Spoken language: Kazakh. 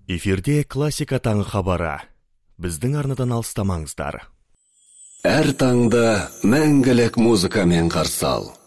Эфирде классика таңы хабары. Біздің арнадан алыстамаңыздар. Әр таңда мәңгілік музыкамен қарсы ал.